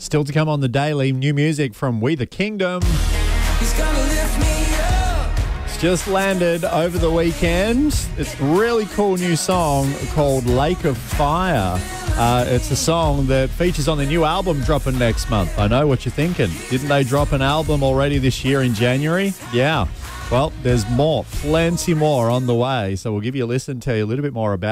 Still to come on the daily, new music from We the Kingdom. He's gonna lift me up. It's just landed over the weekend. It's a really cool new song called Lake of Fire. It's a song that features on the new album dropping next month. I know what you're thinking. Didn't they drop an album already this year in January? Yeah. Well, there's more, plenty more on the way. So we'll give you a listen, tell you a little bit more about